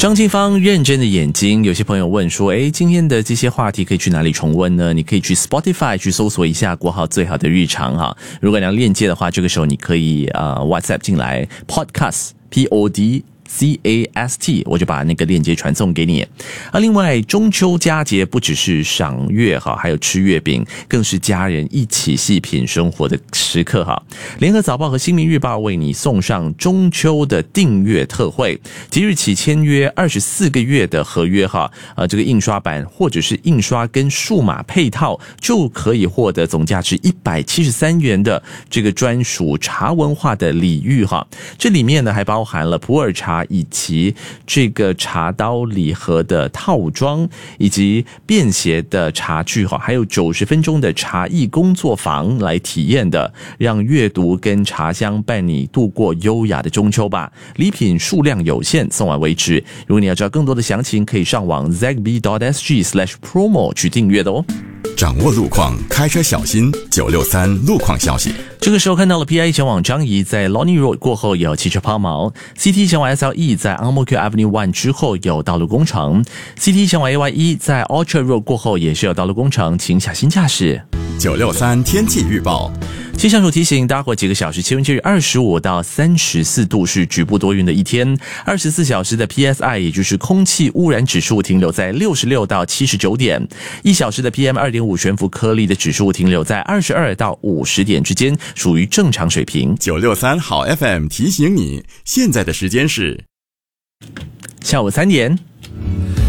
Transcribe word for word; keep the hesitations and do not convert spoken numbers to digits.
张清芳认真的眼睛，有些朋友问说，诶，今天的这些话题可以去哪里重温呢？你可以去 Spotify 去搜索一下国豪最好的日常哈。如果你要链接的话，这个时候你可以呃 WhatsApp 进来 Podcast P O D C A S T， 我就把那个链接传送给你。而另外，中秋佳节不只是赏月哈，还有吃月饼，更是家人一起细品生活的时刻哈。联合早报和新民日报为你送上中秋的订阅特惠，即日起签约二十四个月的合约哈，呃，这个印刷版或者是印刷跟数码配套，就可以获得总价值一百七十三元的这个专属茶文化的礼遇哈。这里面呢还包含了普洱茶以及这个茶刀礼盒的套装，以及便携的茶具，还有九十分钟的茶艺工作坊来体验的，让阅读跟茶香伴你度过优雅的中秋吧。礼品数量有限，送完为止。如果你要知道更多的详情，可以上网 zagby dot s g slash promo 去订阅的哦。 掌握路况，开车小心。九六三路况消息。 这个时候看到了 P I 前往张仪在 Lonnie Road 过后有汽车抛锚 ，C T 前往 S L E 在 Ang Mo Kio Avenue One 之后有道路工程 ，C T 前往 A Y E 在 Orchard Road 过后也是有道路工程，请小心驾驶。 九六三天气预报。 气象署提醒，大伙几个小时气温介于二十五到三十四度，是局部多云的一天。二十四小时的 P S I 也就是空气污染指数停留在六十六到七十九点，一小时的 P M 二点五 悬浮颗粒的指数停留在二十二到五十点之间，属于正常水平。 九六三好 F M 提醒你，现在的时间是下午三点。